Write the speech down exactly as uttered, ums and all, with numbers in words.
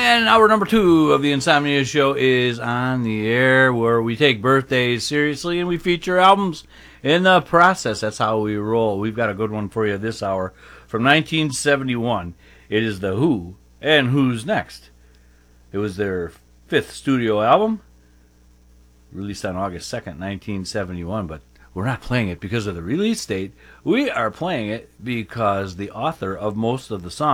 And hour number two of the Insomnia Show is on the air, where we take birthdays seriously and we feature albums in the process. That's how we roll. We've got a good one for you this hour from nineteen seventy-one. It is The Who and Who's Next. It was their fifth studio album, released on August second, nineteen seventy-one, but we're not playing it because of the release date. We are playing it because the author of most of the songs